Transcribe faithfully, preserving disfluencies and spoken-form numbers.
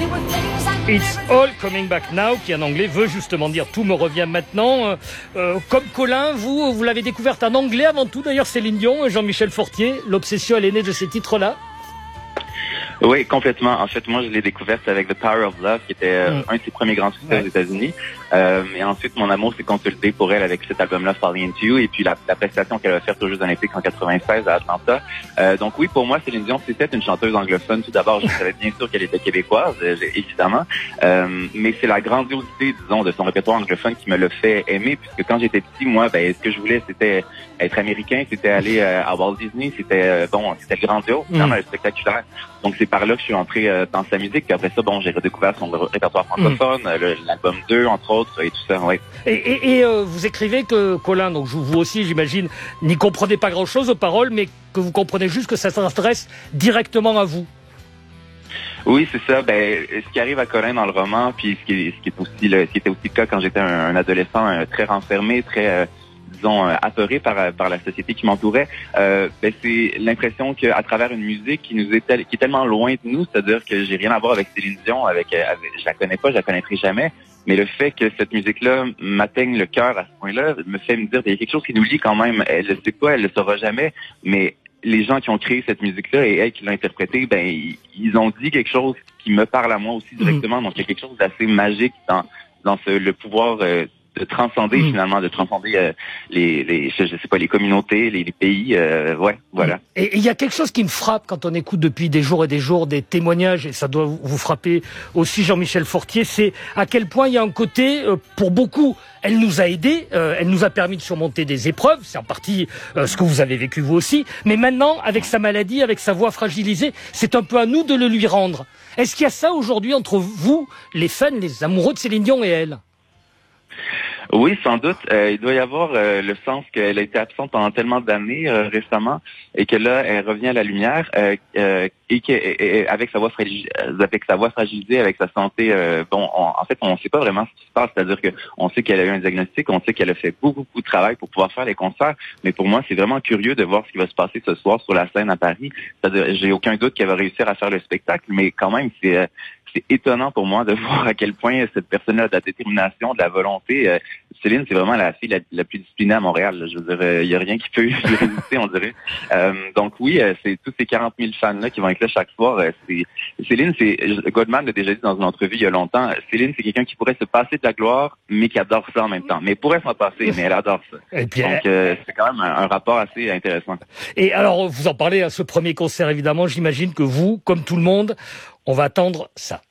It's All Coming Back Now, qui en anglais veut justement dire tout me revient maintenant. Euh, euh, comme Colin, vous, vous l'avez découverte en anglais avant tout. D'ailleurs, Céline Dion, Jean-Michel Fortier, l'obsession, elle est née de ces titres-là. Oui, complètement. En fait, moi, je l'ai découverte avec The Power of Love, qui était euh, mm. un de ses premiers grands succès ouais. aux États-Unis. Euh, et ensuite, mon amour s'est consolidé pour elle avec cet album-là, Falling Into You, et puis la, la prestation qu'elle a faite aux Jeux Olympiques en quatre-vingt-seize à Atlanta. Euh, donc oui, pour moi, Céline Dion, c'était une chanteuse anglophone. Tout d'abord, je savais bien sûr qu'elle était québécoise, euh, évidemment. Euh, mais c'est la grandiosité, disons, de son répertoire anglophone qui me l'a fait aimer, puisque quand j'étais petit, moi, ben, ce que je voulais, c'était être américain, c'était aller euh, à Walt Disney, c'était euh, bon, c'était grandiose, mm. c'était spectaculaire. Donc c'est par là que je suis entré euh, dans sa musique. Puis après ça, bon, j'ai redécouvert son répertoire francophone, mm. le, l'album deux, entre autres, et tout ça, oui. Et, et, et euh, vous écrivez que, Colin, donc vous aussi, j'imagine, n'y comprenez pas grand-chose aux paroles, mais que vous comprenez juste que ça s'adresse directement à vous. Oui, c'est ça. Ben, ce qui arrive à Colin dans le roman, puis ce qui, ce qui est aussi le, ce qui était aussi le cas quand j'étais un, un adolescent euh, très renfermé, très euh, disons, euh, apeuré par, par la société qui m'entourait, euh, ben, c'est l'impression qu'à travers une musique qui nous est, tel, qui est tellement loin de nous, c'est-à-dire que j'ai rien à voir avec Céline Dion, avec, avec, je la connais pas, je la connaîtrai jamais, mais le fait que cette musique-là m'atteigne le cœur à ce point-là me fait me dire qu'il y a quelque chose qui nous lie quand même. Elle le sait pas, elle le saura jamais, mais les gens qui ont créé cette musique-là et elle qui l'a interprétée, ben, ils, ils ont dit quelque chose qui me parle à moi aussi directement. Mmh. Donc, il y a quelque chose d'assez magique dans, dans ce, le pouvoir euh, de transcender mmh. finalement, de transcender euh, les, les, je, je sais pas, les communautés, les, les pays, euh, ouais, voilà. Et il y a quelque chose qui me frappe quand on écoute depuis des jours et des jours des témoignages, et ça doit vous frapper aussi, Jean-Michel Fortier, c'est à quel point il y a un côté, euh, pour beaucoup, elle nous a aidés, euh, elle nous a permis de surmonter des épreuves, c'est en partie euh, ce que vous avez vécu vous aussi, mais maintenant, avec sa maladie, avec sa voix fragilisée, c'est un peu à nous de le lui rendre. Est-ce qu'il y a ça aujourd'hui entre vous, les fans, les amoureux de Céline Dion et elle ? Oui, sans doute. Euh, il doit y avoir euh, le sens qu'elle a été absente pendant tellement d'années euh, récemment et que là, elle revient à la lumière euh, euh, et qu'avec sa voix fragilisée, avec sa voix fragilisée, avec sa santé, euh, bon, on, en fait, on ne sait pas vraiment ce qui se passe. C'est-à-dire que on sait qu'elle a eu un diagnostic, on sait qu'elle a fait beaucoup, beaucoup de travail pour pouvoir faire les concerts. Mais pour moi, c'est vraiment curieux de voir ce qui va se passer ce soir sur la scène à Paris. C'est-à-dire, j'ai aucun doute qu'elle va réussir à faire le spectacle, mais quand même, c'est euh, c'est étonnant pour moi de voir à quel point cette personne-là a de la détermination, de la volonté. Euh, Céline, c'est vraiment la fille la, la plus disciplinée à Montréal. Là. Je veux dire, il euh, n'y a rien qui peut lui résister, on dirait. Euh, donc oui, euh, c'est tous ces quarante mille fans-là qui vont être là chaque soir. Euh, c'est, Céline, c'est Goldman l'a déjà dit dans une entrevue il y a longtemps, Céline, c'est quelqu'un qui pourrait se passer de la gloire, mais qui adore ça en même temps. Mais pourrait s'en passer, mais elle adore ça. Et puis, donc euh, c'est quand même un, un rapport assez intéressant. Et alors, vous en parlez à ce premier concert, évidemment. J'imagine que vous, comme tout le monde, on va attendre ça.